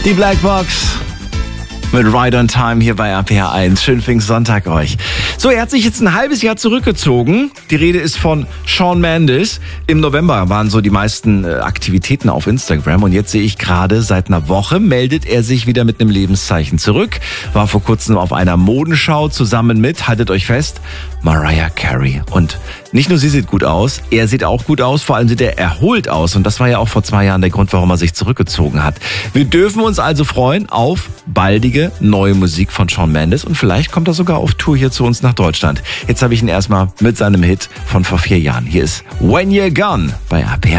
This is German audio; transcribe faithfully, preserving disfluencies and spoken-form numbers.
Die Blackbox mit Ride on Time hier bei R P R eins. Schönen Pfingstsonntag euch. So, er hat sich jetzt ein halbes Jahr zurückgezogen. Die Rede ist von Shawn Mendes. Im November waren so die meisten äh, Aktivitäten auf Instagram. Und jetzt sehe ich gerade, seit einer Woche meldet er sich wieder mit einem Lebenszeichen zurück. War vor kurzem auf einer Modenschau zusammen mit, haltet euch fest, Mariah Carey. Und nicht nur sie sieht gut aus, er sieht auch gut aus. Vor allem sieht er erholt aus. Und das war ja auch vor zwei Jahren der Grund, warum er sich zurückgezogen hat. Wir dürfen uns also freuen auf baldige neue Musik von Shawn Mendes. Und vielleicht kommt er sogar auf Tour hier zu uns nach Deutschland. Jetzt habe ich ihn erstmal mit seinem Hit von vor vier Jahren. Hier ist When You're Gone bei R P R.